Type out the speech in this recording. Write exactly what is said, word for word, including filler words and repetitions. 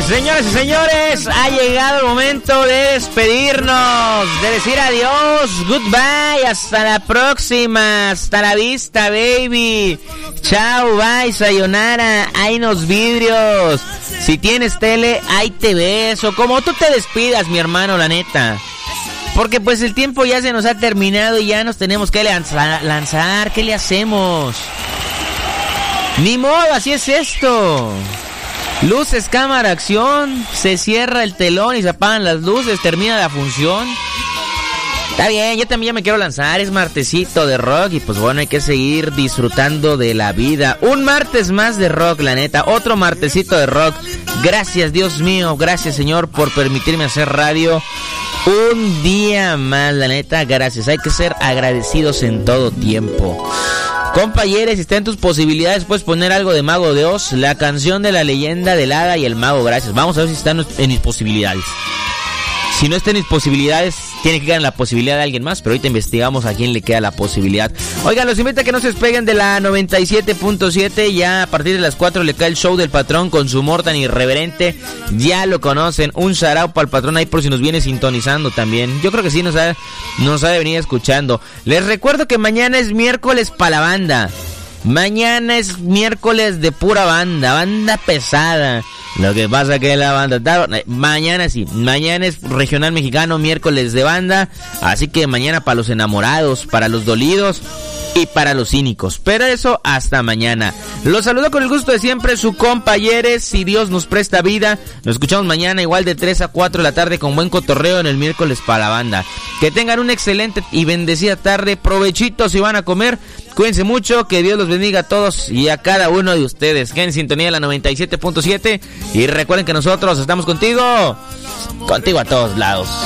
Señoras y señores, ha llegado el momento de despedirnos, de decir adiós, goodbye, hasta la próxima, hasta la vista, baby. Chao, bye, sayonara, hay nos vidrios. Si tienes tele, ahí te ves, o como tú te despidas, mi hermano, la neta. Porque pues el tiempo ya se nos ha terminado y ya nos tenemos que lanzar, lanzar. ¿Qué le hacemos? Ni modo, así es esto. Luces, cámara, acción. Se cierra el telón y se apagan las luces. Termina la función. Está bien, yo también ya me quiero lanzar. Es martesito de rock y pues bueno, hay que seguir disfrutando de la vida. Un martes más de rock, la neta. Otro martesito de rock. Gracias, Dios mío. Gracias, Señor, por permitirme hacer radio. Un día más, la neta. Gracias. Hay que ser agradecidos en todo tiempo. Compañeros, si está en tus posibilidades, puedes poner algo de Mago de Oz, la canción de la leyenda del hada y el mago. Gracias. Vamos a ver si está en mis posibilidades. Si no está en mis posibilidades, tiene que quedar en la posibilidad de alguien más, pero ahorita investigamos a quién le queda la posibilidad. Oigan, los invito a que no se despeguen de la noventa y siete punto siete. Ya a partir de las cuatro le cae el show del patrón con su humor tan irreverente. Ya lo conocen. Un sarao para el patrón ahí por si nos viene sintonizando también. Yo creo que sí nos ha, nos ha de venir escuchando. Les recuerdo que mañana es miércoles para la banda. Mañana es miércoles de pura banda, banda pesada. Lo que pasa que la banda está... Mañana sí, mañana es regional mexicano, miércoles de banda. Así que mañana para los enamorados, para los dolidos y para los cínicos. Pero eso hasta mañana. Los saludo con el gusto de siempre, su compañeros. Si Dios nos presta vida, nos escuchamos mañana igual de tres a cuatro de la tarde con buen cotorreo en el miércoles para la banda. Que tengan una excelente y bendecida tarde. Provechitos si van a comer. Cuídense mucho, que Dios los bendiga a todos y a cada uno de ustedes. Queden en sintonía de la noventa y siete punto siete y recuerden que nosotros estamos contigo, contigo a todos lados.